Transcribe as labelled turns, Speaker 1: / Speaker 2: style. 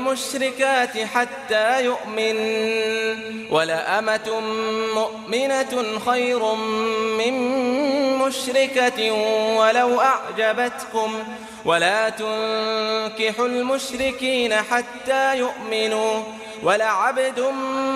Speaker 1: المشركات حتى يؤمن ولأمة مؤمنة خير من مشركة ولو أعجبتكم ولا تنكحوا المشركين حتى يؤمنوا ولعبد